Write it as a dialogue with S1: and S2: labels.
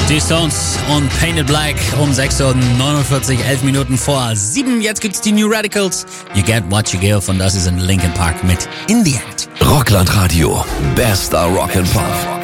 S1: Die Stones und Painted Black um 6:49 11 Minuten vor 7. Jetzt gibt's die New Radicals. You Get What You Give und das ist in Linkin Park mit In the End.
S2: Rockland Radio. Bester Rock and Pop.